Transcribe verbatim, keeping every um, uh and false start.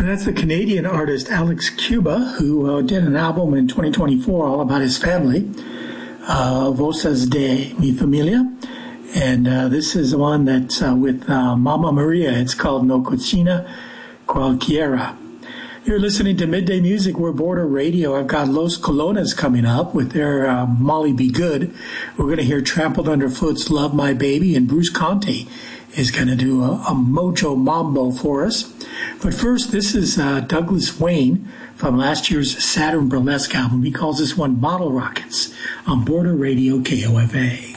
And that's the Canadian artist Alex Cuba, who uh, did an album in twenty twenty-four all about his family, uh, Voces de mi Familia. And uh, this is one that's uh, with uh, Mama Maria. It's called No Cocina Cualquiera. You're listening to Midday Music, We're Border Radio. I've got Los Colones coming up with their uh, Molly Be Good. We're going to hear Trampled Underfoot's Love My Baby, and Bruce Conte is going to do a, a Mojo Mambo for us. But first, this is uh, Douglas Wayne from last year's Saturn Burlesque album. He calls this one Bottle Rockets on Border Radio K O F A.